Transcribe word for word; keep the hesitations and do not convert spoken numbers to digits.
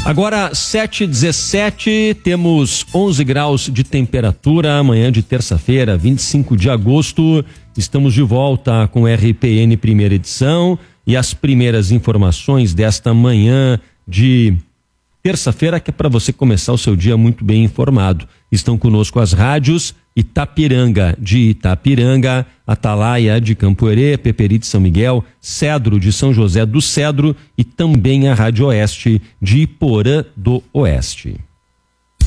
Agora sete e dezessete, temos onze graus de temperatura, amanhã de terça-feira, vinte e cinco de agosto. Estamos de volta com o R P N primeira edição e as primeiras informações desta manhã de terça-feira, que é para você começar o seu dia muito bem informado. Estão conosco as rádios Itapiranga de Itapiranga, Atalaia de Campo Herê, Peperi de São Miguel, Cedro de São José do Cedro e também a Rádio Oeste de Iporã do Oeste.